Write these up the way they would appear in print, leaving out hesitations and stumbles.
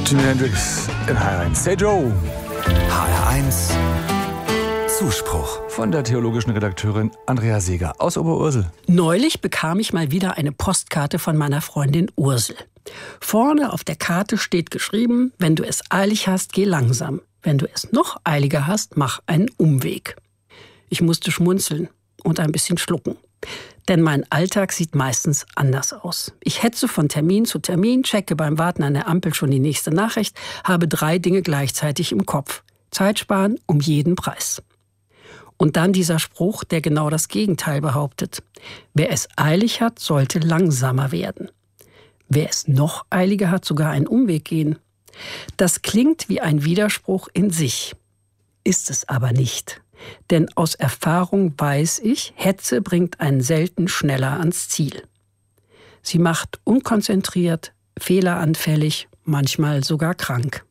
Jimi Hendrix in HR1. Hey Joe. HR1 Zuspruch. Von der theologischen Redakteurin Andrea Seeger aus Oberursel. Neulich bekam ich mal wieder eine Postkarte von meiner Freundin Ursel. Vorne auf der Karte steht geschrieben: Wenn du es eilig hast, geh langsam. Wenn du es noch eiliger hast, mach einen Umweg. Ich musste schmunzeln und ein bisschen schlucken. Denn mein Alltag sieht meistens anders aus. Ich hetze von Termin zu Termin, checke beim Warten an der Ampel schon die nächste Nachricht, habe 3 Dinge gleichzeitig im Kopf. Zeit sparen um jeden Preis. Und dann dieser Spruch, der genau das Gegenteil behauptet. Wer es eilig hat, sollte langsamer werden. Wer es noch eiliger hat, sogar einen Umweg gehen. Das klingt wie ein Widerspruch in sich. Ist es aber nicht. Denn aus Erfahrung weiß ich, Hetze bringt einen selten schneller ans Ziel. Sie macht unkonzentriert, fehleranfällig, manchmal sogar krank.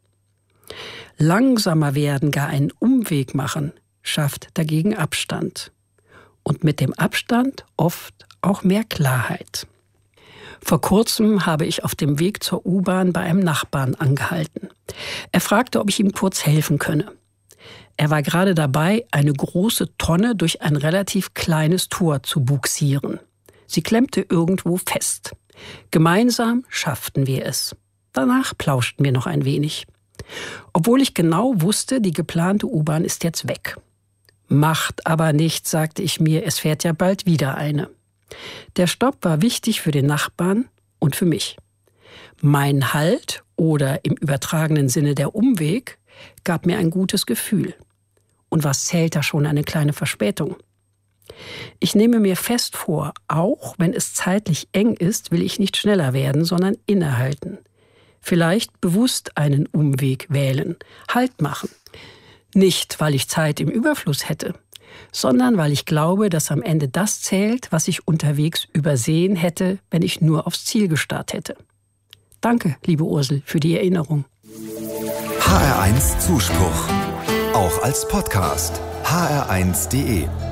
Langsamer werden, gar einen Umweg machen, schafft dagegen Abstand. Und mit dem Abstand oft auch mehr Klarheit. Vor kurzem habe ich auf dem Weg zur U-Bahn bei einem Nachbarn angehalten. Er fragte, ob ich ihm kurz helfen könne. Er war gerade dabei, eine große Tonne durch ein relativ kleines Tor zu bugsieren. Sie klemmte irgendwo fest. Gemeinsam schafften wir es. Danach plauschten wir noch ein wenig. Obwohl ich genau wusste, die geplante U-Bahn ist jetzt weg. Macht aber nichts, sagte ich mir, es fährt ja bald wieder eine. Der Stopp war wichtig für den Nachbarn und für mich. Mein Halt oder im übertragenen Sinne der Umweg gab mir ein gutes Gefühl. Und was zählt da schon eine kleine Verspätung? Ich nehme mir fest vor, auch wenn es zeitlich eng ist, will ich nicht schneller werden, sondern innehalten. Vielleicht bewusst einen Umweg wählen, Halt machen. Nicht, weil ich Zeit im Überfluss hätte, sondern weil ich glaube, dass am Ende das zählt, was ich unterwegs übersehen hätte, wenn ich nur aufs Ziel gestarrt hätte. Danke, liebe Ursel, für die Erinnerung. HR1 Zuspruch. Auch als Podcast. hr1.de